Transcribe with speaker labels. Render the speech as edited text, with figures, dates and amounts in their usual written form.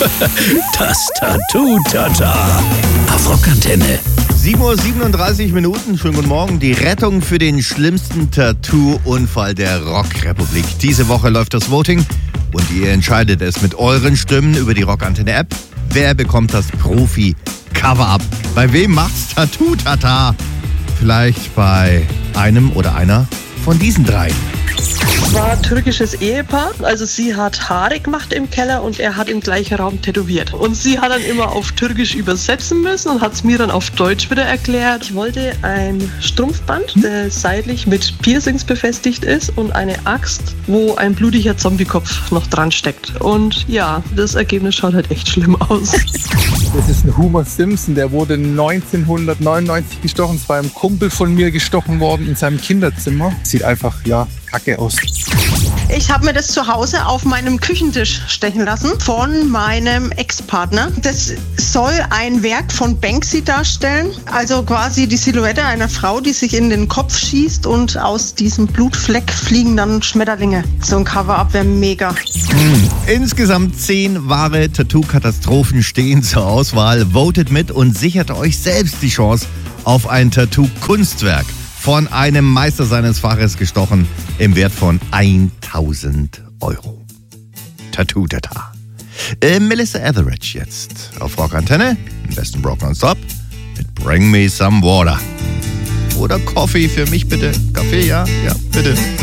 Speaker 1: Das Tattoo-Tata. Auf Rockantenne.
Speaker 2: 7:37 Uhr. Schönen guten Morgen. Die Rettung für den schlimmsten Tattoo-Unfall der Rockrepublik. Diese Woche läuft das Voting und ihr entscheidet es mit euren Stimmen über die Rockantenne-App. Wer bekommt das Profi-Cover-Up? Bei wem macht's Tattoo-Tata? Vielleicht bei einem oder einer von diesen dreien.
Speaker 3: War ein türkisches Ehepaar. Also sie hat Haare gemacht im Keller und er hat im gleichen Raum tätowiert. Und sie hat dann immer auf Türkisch übersetzen müssen und hat es mir dann auf Deutsch wieder erklärt. Ich wollte ein Strumpfband, der seitlich mit Piercings befestigt ist und eine Axt, wo ein blutiger Zombiekopf noch dran steckt. Und ja, das Ergebnis schaut halt echt schlimm aus.
Speaker 4: Das ist ein Homer Simpson, der wurde 1999 gestochen. Es war einem Kumpel von mir gestochen worden in seinem Kinderzimmer. Sieht einfach, kacke aus.
Speaker 5: Ich habe mir das zu Hause auf meinem Küchentisch stechen lassen von meinem Ex-Partner. Das soll ein Werk von Banksy darstellen. Also quasi die Silhouette einer Frau, die sich in den Kopf schießt und aus diesem Blutfleck fliegen dann Schmetterlinge. So ein Cover-Up wäre mega.
Speaker 2: Insgesamt 10 wahre Tattoo-Katastrophen stehen zur Auswahl. Votet mit und sichert euch selbst die Chance auf ein Tattoo-Kunstwerk. Von einem Meister seines Faches gestochen im Wert von 1.000 Euro. Tattoo-Tata. Melissa Etheridge jetzt auf Rockantenne. Am besten Rock nonstop mit Bring Me Some Water. Oder Coffee für mich bitte. Kaffee, ja, bitte.